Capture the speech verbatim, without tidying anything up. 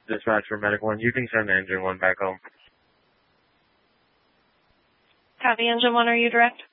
Dispatch for Medic one. You can send Engine one back home. Copy, Engine one. Are you direct?